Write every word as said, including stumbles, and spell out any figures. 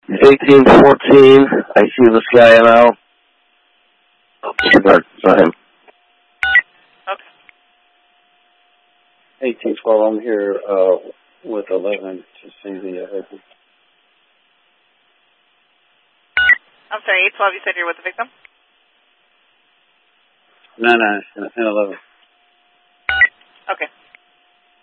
eighteen fourteen, I see this guy now. Start time. Okay. eighteen twelve, I'm here uh, with eleven to see the uh, victim. I'm sorry, eight twelve, you said you're with the victim? nine nine and eleven. Okay.